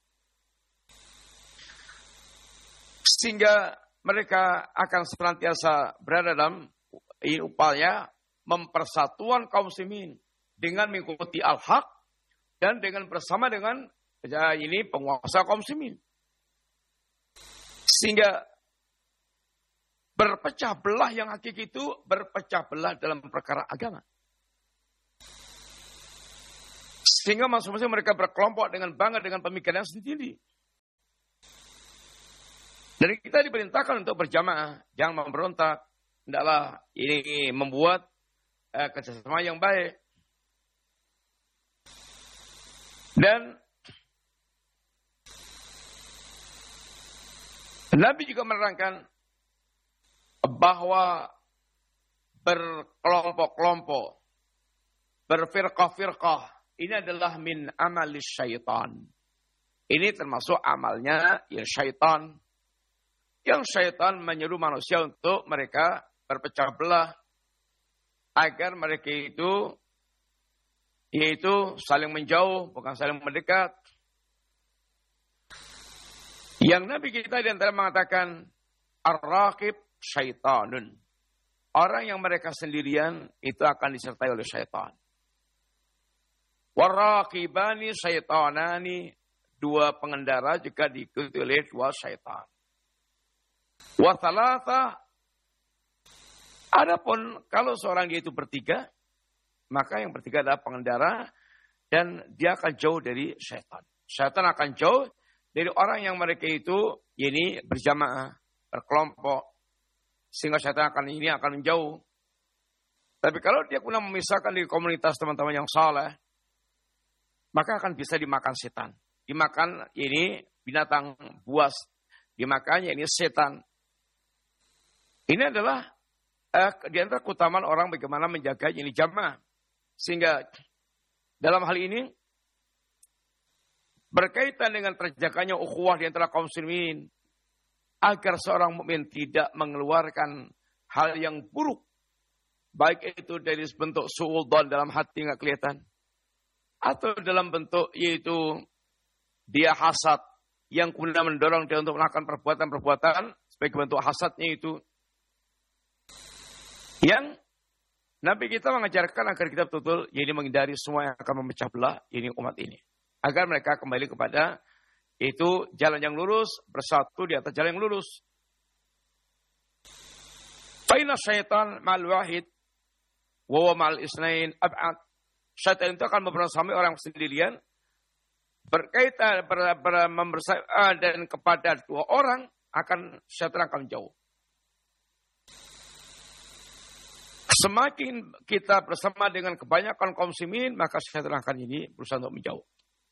Sehingga mereka akan senantiasa berada dalam upaya mempersatuan kaum muslimin dengan mengikuti al-haq dan dengan bersama dengan ini penguasa kaum muslimin. Sehingga berpecah belah yang hakiki itu berpecah belah dalam perkara agama. Sehingga masing-masing mereka berkelompok dengan bangga dengan pemikiran sendiri. Dan kita diperintahkan untuk berjamaah, jangan memberontak. Hendaklah ini membuat kerjasama yang baik. Dan Nabi juga menerangkan bahwa berkelompok-kelompok, berfirqah-firqah, ini adalah min amalis syaitan. Ini termasuk amalnya ya syaitan. Yang syaitan menyuruh manusia untuk mereka berpecah belah. Agar mereka itu yaitu saling menjauh, bukan saling mendekat. Yang Nabi kita di antara mengatakan, ar-raqib syaitanun. Orang yang mereka sendirian itu akan disertai oleh syaitan. Warraqibani syaitanani. Dua pengendara juga diikuti oleh dua syaitan. Wathalatha. Adapun kalau seorang dia itu bertiga, maka yang bertiga adalah pengendara dan dia akan jauh dari syaitan. Syaitan akan jauh dari orang yang mereka itu ini berjamaah, berkelompok. Sehingga syaitan akan menjauh. Tapi kalau dia pernah memisahkan di komunitas teman-teman yang saleh, maka akan bisa dimakan setan. Dimakan ini binatang buas. Dimakannya ini setan. Ini adalah di antara keutamaan orang bagaimana menjaga ini jamaah. Sehingga dalam hal ini berkaitan dengan terjaganya ukhuwah di antara kaum muslimin, agar seorang mukmin tidak mengeluarkan hal yang buruk, baik itu dari bentuk suudzon dalam hati nggak kelihatan, atau dalam bentuk yaitu dia hasad yang kemudian mendorong dia untuk melakukan perbuatan-perbuatan sebagai bentuk hasadnya itu. Yang Nabi kita mengajarkan agar kita betul-betul ini menghindari semua yang akan memecah belah ini umat ini. Agar mereka kembali kepada itu jalan yang lurus, bersatu di atas jalan yang lurus. Faina syaitan ma'al wahid wa huwa ma'al isnain ab'ad. Syaitan itu akan membersama orang sendirian, berkaitan dan kepada dua orang syaitan akan jauh. Semakin kita bersama dengan kebanyakan kaum muslimin, maka syaitan akan ini berusaha untuk menjauh.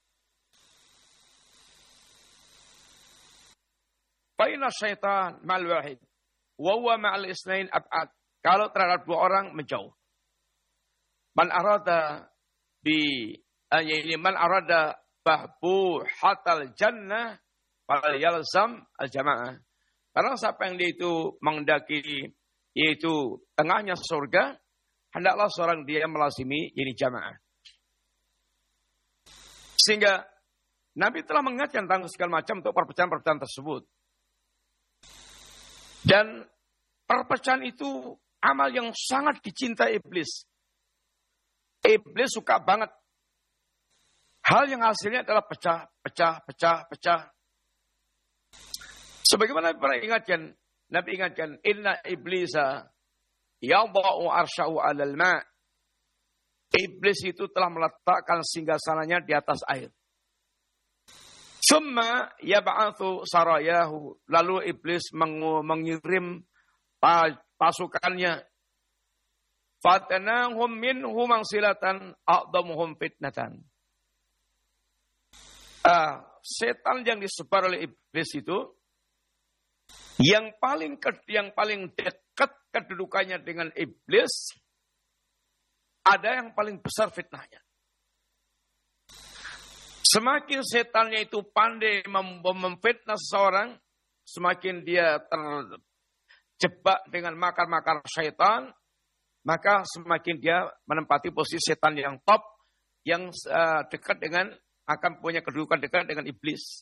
Faina syaitan ma'al wahid wa huwa ma'al isnain ab'ad. Kalau terhadap dua orang menjauh. Man arada bahbu hatal jannah fal yalzam al jamaah. Karena siapa yang dia itu mengendaki yaitu tengahnya surga, hendaklah seorang dia melazimi ini jamaah. Sehingga Nabi telah mengingatkan tentang segala macam untuk perpecahan-perpecahan tersebut. Dan perpecahan itu amal yang sangat dicintai iblis. Iblis suka banget. Hal yang hasilnya adalah pecah. Sebagaimana Nabi ingatkan, inna iblisa yadha'u arsyahu 'alal ma'. Iblis itu telah meletakkan singgasananya di atas air. Summa yab'atsu sarayahu. Lalu iblis mengirim pasukannya. Fatanahum minhu mangsilatan a'dhamuhum fitnatan. Setan yang disebar oleh iblis itu yang paling dekat kedudukannya dengan iblis, ada yang paling besar fitnahnya. Semakin setannya itu pandai memfitnah seseorang, semakin dia terjebak dengan makar-makar syaitan, maka semakin dia menempati posisi setan yang top, yang dekat dengan, akan punya kedudukan dekat dengan iblis.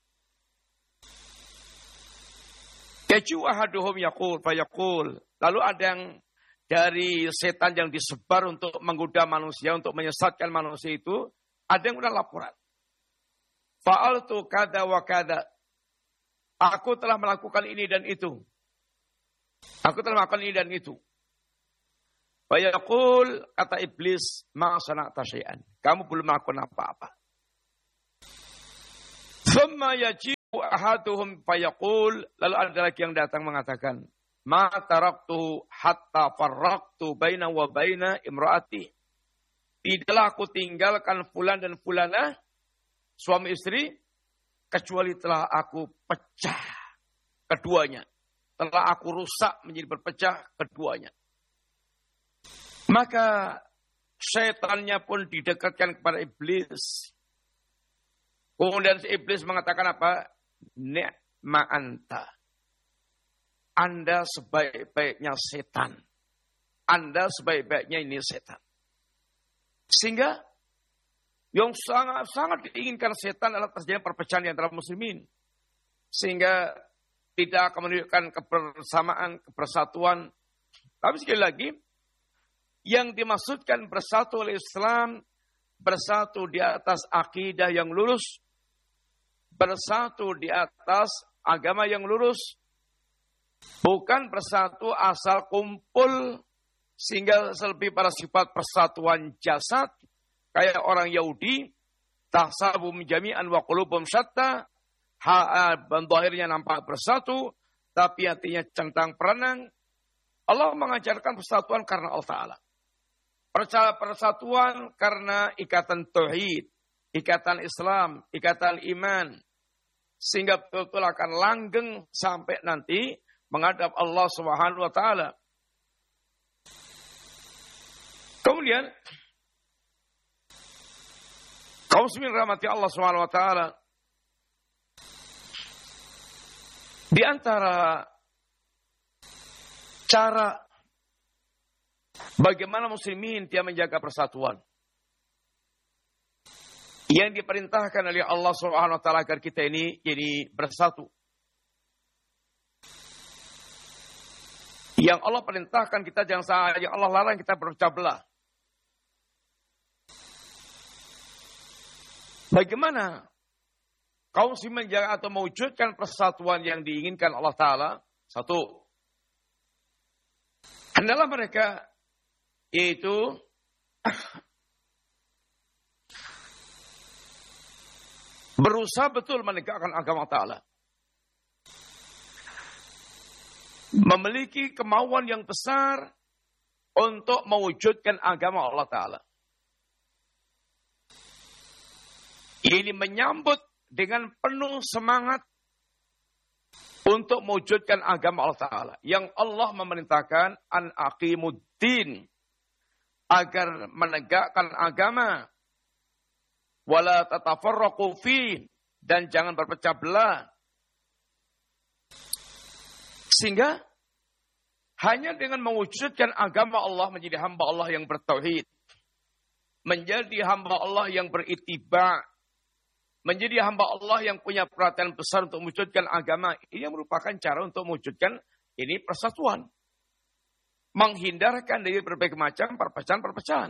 Yaju ahaduhum yaqul fayaqul. Lalu ada yang dari setan yang disebar untuk menggoda manusia, untuk menyesatkan manusia itu, ada yang udah laporan. Fa'altu kada wa kada. Aku telah melakukan ini dan itu. Aku telah melakukan ini dan itu. Fayaqul, kata iblis, ma sana'ta syai'an. Kamu belum melakukan apa-apa. Thumma yaji ahaduhum fayaqul, lalu ada lagi yang datang mengatakan, ma taraktuhu hatta farraqtu baina wa baina imraati. Tidaklah aku tinggalkan fulan dan fulanah, suami istri, kecuali telah aku pecah keduanya. Telah aku rusak menjadi berpecah keduanya. Maka setannya pun didekatkan kepada iblis. Kemudian si iblis mengatakan apa? Ni'ma anta. Anda sebaik-baiknya setan. Anda sebaik-baiknya ini setan. Sehingga yang sangat diinginkan setan adalah terjadi perpecahan di antara muslimin. Sehingga tidak akan menunjukkan kebersamaan, kebersatuan. Tapi sekali lagi, yang dimaksudkan bersatu oleh Islam, bersatu di atas akidah yang lurus, bersatu di atas agama yang lurus, bukan bersatu asal kumpul, sehingga lebih pada sifat persatuan jasad, kayak orang Yahudi, tahsabum jami'an wa qulubum syatta, zahirnya nampak bersatu, tapi hatinya centang perenang. Allah mengajarkan persatuan karena Allah Ta'ala. Persatuan karena ikatan tauhid, ikatan Islam, ikatan iman. Sehingga betul-betul akan langgeng sampai nanti menghadap Allah Subhanahu wa Ta'ala. Kemudian, kaum muslimin rahmati Allah Subhanahu wa Ta'ala, di antara cara bagaimana muslimin dia menjaga persatuan yang diperintahkan oleh Allah Subhanahu wa Ta'ala agar kita ini bersatu. Yang Allah perintahkan kita jangan salah, yang Allah larang kita berpecah belah. Bagaimana kaum muslimin menjaga atau mewujudkan persatuan yang diinginkan Allah Ta'ala? Satu, adalah mereka yaitu berusaha betul menegakkan agama Ta'ala. Memiliki kemauan yang besar untuk mewujudkan agama Allah Ta'ala. Ini menyambut dengan penuh semangat untuk mewujudkan agama Allah Ta'ala. Yang Allah memerintahkan an aqimuddin, agar menegakkan agama. Wala tatafarraqu fi, dan jangan berpecah belah. Sehingga hanya dengan mewujudkan agama Allah menjadi hamba Allah yang bertauhid, menjadi hamba Allah yang berittiba', menjadi hamba Allah yang punya perhatian besar untuk mewujudkan agama, ini merupakan cara untuk mewujudkan ini persatuan. Menghindarkan dari berbagai macam perpecahan-perpecahan.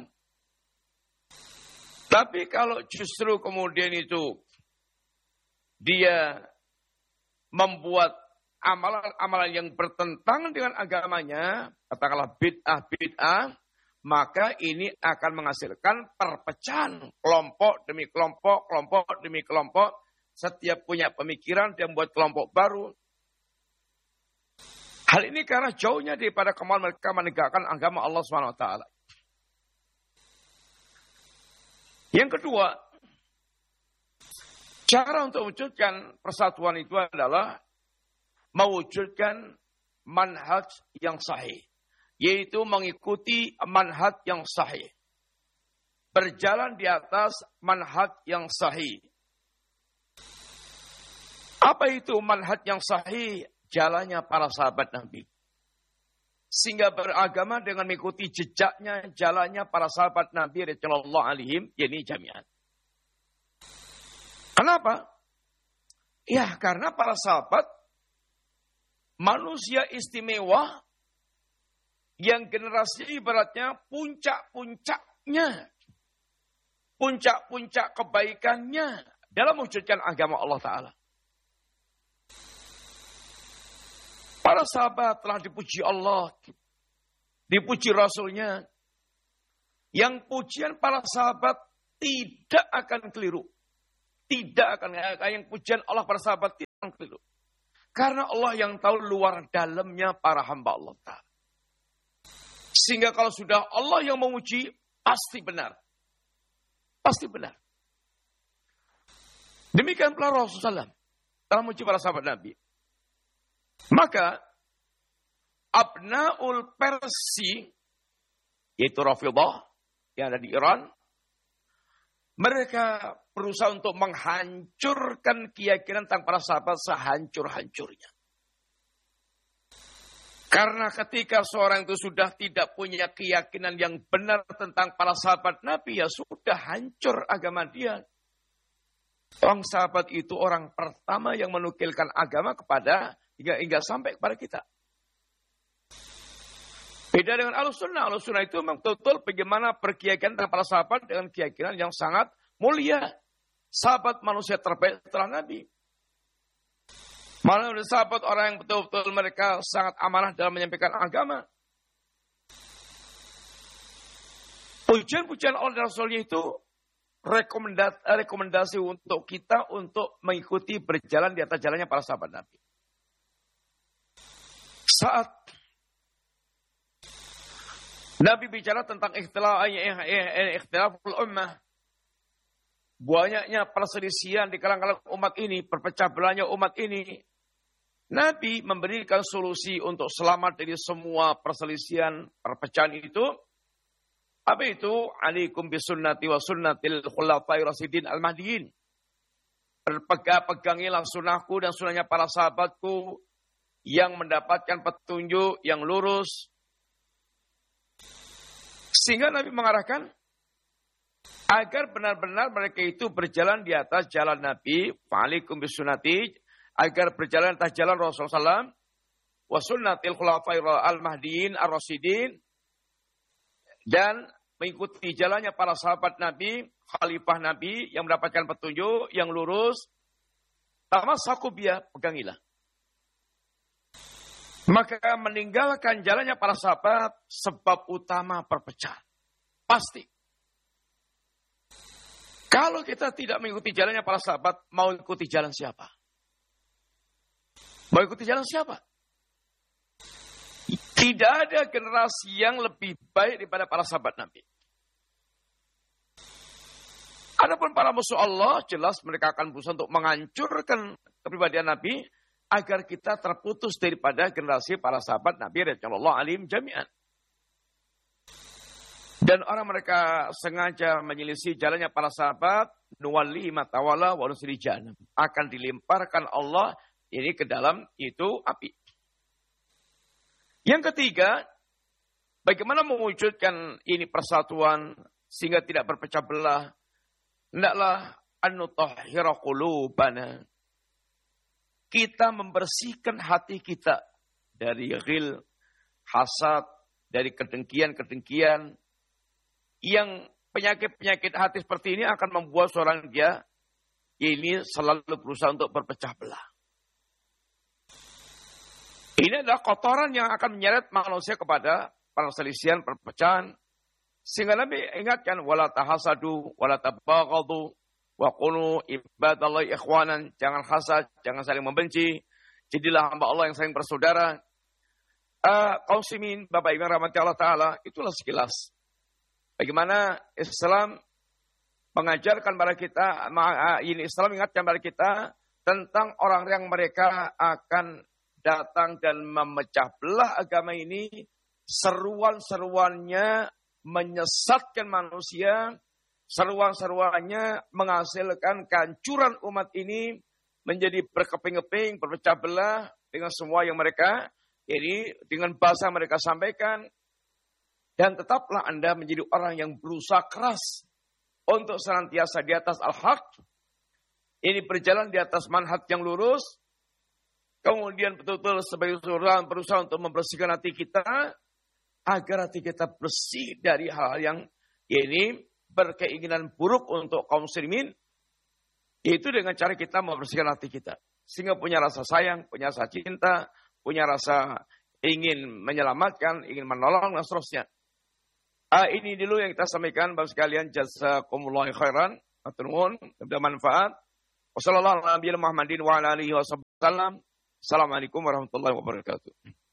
Tapi kalau justru kemudian itu dia membuat amalan-amalan yang bertentangan dengan agamanya, katakanlah bid'ah, maka ini akan menghasilkan perpecahan kelompok demi kelompok, kelompok demi kelompok. Setiap punya pemikiran dia membuat kelompok baru. Hal ini karena jauhnya daripada kemauan mereka menegakkan agama Allah SWT. Yang kedua, cara untuk mewujudkan persatuan itu adalah mewujudkan manhaj yang sahih. Yaitu mengikuti manhaj yang sahih. Berjalan di atas manhaj yang sahih. Apa itu manhaj yang sahih? Jalannya para sahabat Nabi. Sehingga beragama dengan mengikuti jejaknya, jalannya para sahabat Nabi radhiyallahu alaihim, yakni jami'an. Kenapa? Ya, karena para sahabat manusia istimewa yang generasi ibaratnya puncak-puncaknya, puncak-puncak kebaikannya dalam mewujudkan agama Allah Ta'ala. Para sahabat telah dipuji Allah, dipuji Rasulnya. Yang pujian para sahabat tidak akan keliru. Tidak akan, yang pujian Allah para sahabat orang keliru. Karena Allah yang tahu luar dalamnya para hamba Allah Ta'ala. Sehingga kalau sudah Allah yang menguji, pasti benar. Pasti benar. Demikian pula Rasulullah SAW telah menguji para sahabat Nabi. Maka, Abnaul Persi, yaitu Rafidhah, yang ada di Iran, mereka berusaha untuk menghancurkan keyakinan tentang para sahabat sehancur-hancurnya. Karena ketika seorang itu sudah tidak punya keyakinan yang benar tentang para sahabat Nabi, ya sudah hancur agama dia. Orang sahabat itu orang pertama yang menukilkan agama kepada hingga sampai kepada kita. Beda dengan Ahlussunnah. Ahlussunnah itu memang betul bagaimana berkeyakinan tentang para sahabat dengan keyakinan yang sangat mulia. Sahabat manusia terbaik setelah Nabi. Malah sahabat orang yang betul-betul mereka sangat amanah dalam menyampaikan agama. Pujian-pujian Allah dan Rasulnya itu rekomendasi untuk kita untuk mengikuti berjalan di atas jalannya para sahabat Nabi. Saat Nabi bicara tentang ikhtilaful ummah, banyaknya perselisihan di kalangan umat ini, perpecah belahnya umat ini. Nabi memberikan solusi untuk selamat dari semua perselisihan, perpecahan itu. Apa itu? Alaikum bisunnati wa sunnatil khulafai rasyidin al-mahdiyin. Berpegang-pegangilah sunnahku dan sunnahnya para sahabatku yang mendapatkan petunjuk yang lurus. Sehingga Nabi mengarahkan agar benar-benar mereka itu berjalan di atas jalan Nabi, fa'alikum bisunnati, agar berjalan atas jalan Rasulullah SAW, wa sunnatil khulafai al-mahdiyin ar-rasyidin, dan mengikuti jalannya para sahabat Nabi, khalifah Nabi yang mendapatkan petunjuk yang lurus. Tamassaku biha, pegangilah. Maka meninggalkan jalannya para sahabat sebab utama perpecahan. Pasti. Kalau kita tidak mengikuti jalannya para sahabat, mau ikuti jalan siapa? Mau ikuti jalan siapa? Tidak ada generasi yang lebih baik daripada para sahabat Nabi. Adapun para musuh Allah, jelas mereka akan berusaha untuk menghancurkan kepribadian Nabi, agar kita terputus daripada generasi para sahabat Nabi radhiyallahu anhum jami'an. Dan orang mereka sengaja menyelisih jalannya para sahabat, nuwallihi ma tawalla wa nusli jahannam. Akan dilemparkan Allah ini ke dalam itu api. Yang ketiga, bagaimana mewujudkan ini persatuan sehingga tidak berpecah belah? Hendaklah an-nutahhira qulubana. Kita membersihkan hati kita dari ghil, hasad, dari kedengkian-kedengkian. Yang penyakit-penyakit hati seperti ini akan membuat seorang dia ini selalu berusaha untuk berpecah belah. Ini adalah kotoran yang akan menyeret manusia kepada perselisihan, perpecahan. Sehingga Nabi ingatkan, wala tahasadu, wala tabaghadu, wa kunu ibadallahi ikhwanan. Jangan hasad, jangan saling membenci. Jadilah hamba Allah yang saling bersaudara. Kaum muslimin, Bapak Ibu rahmati Allah Ta'ala, itulah sekilas. Bagaimana Islam mengajarkan kepada kita, ini Islam mengingatkan kepada kita tentang orang yang mereka akan datang dan memecah belah agama ini. Seruan-seruannya menyesatkan manusia. Seruan-seruannya menghasilkan kehancuran umat ini menjadi berkeping-keping, berpecah belah dengan semua yang mereka, jadi dengan bahasa mereka sampaikan. Dan tetaplah Anda menjadi orang yang berusaha keras untuk senantiasa di atas al-haq. Ini berjalan di atas manhaj yang lurus. Kemudian betul-betul sebagai seorang berusaha untuk membersihkan hati kita agar hati kita bersih dari hal-hal yang ini berkeinginan buruk untuk kaum muslimin, yaitu dengan cara kita membersihkan hati kita. Sehingga punya rasa sayang, punya rasa cinta, punya rasa ingin menyelamatkan, ingin menolong, dan seterusnya. Ini dulu yang kita sampaikan, Bapak sekalian, jazakumullah khairan, atur nuwun, bermanfaat. Wassalamualaikum warahmatullahi wabarakatuh. Assalamualaikum warahmatullahi wabarakatuh.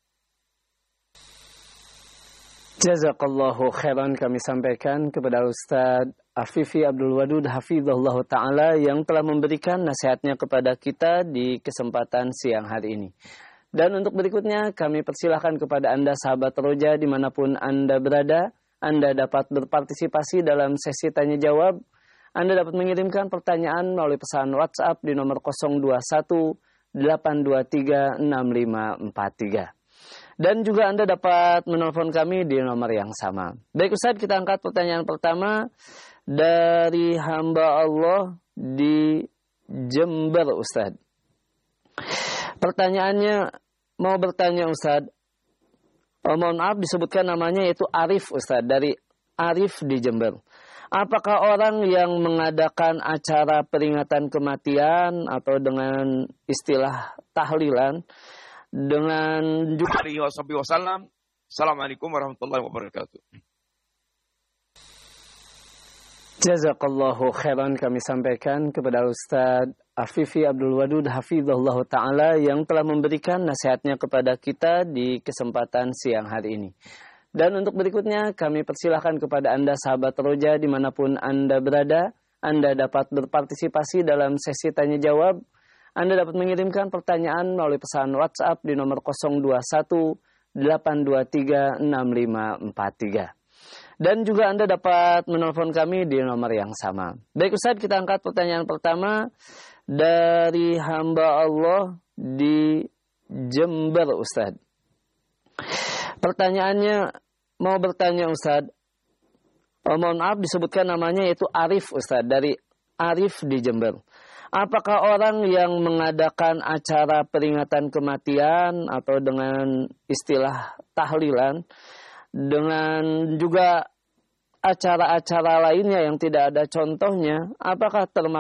Jazakallahu khairan kami sampaikan kepada Ustadz Afifi Abdul Wadud Hafizahullah Ta'ala yang telah memberikan nasihatnya kepada kita di kesempatan siang hari ini. Dan untuk berikutnya kami persilahkan kepada Anda sahabat Roja dimanapun Anda berada, Anda dapat berpartisipasi dalam sesi tanya jawab. Anda dapat mengirimkan pertanyaan melalui pesan WhatsApp di nomor 021 823 6543. Dan juga Anda dapat menelpon kami di nomor yang sama. Baik Ustaz, kita angkat pertanyaan pertama dari hamba Allah di Jember Ustaz. Pertanyaannya, mau bertanya Ustaz, mohon maaf disebutkan namanya yaitu Arif Ustaz, dari Arif di Jember. Apakah orang yang mengadakan acara peringatan kematian atau dengan istilah tahlilan dengan juga Wasallam. Assalamualaikum warahmatullahi wabarakatuh. Jazakallahu khairan kami sampaikan kepada Ustadz Afifi Abdul Wadud Hafizahullah Ta'ala yang telah memberikan nasihatnya kepada kita di kesempatan siang hari ini. Dan untuk berikutnya kami persilahkan kepada Anda sahabat Roja dimanapun Anda berada, Anda dapat berpartisipasi dalam sesi tanya jawab. Anda dapat mengirimkan pertanyaan melalui pesan WhatsApp di nomor 021 823 6543. Dan juga Anda dapat menelpon kami di nomor yang sama. Baik Ustaz, kita angkat pertanyaan pertama dari hamba Allah di Jember Ustaz. Pertanyaannya, mau bertanya Ustaz, mohon maaf disebutkan namanya yaitu Arif Ustaz, dari Arif di Jember. Apakah orang yang mengadakan acara peringatan kematian atau dengan istilah tahlilan dengan juga acara-acara lainnya yang tidak ada contohnya, apakah termasuk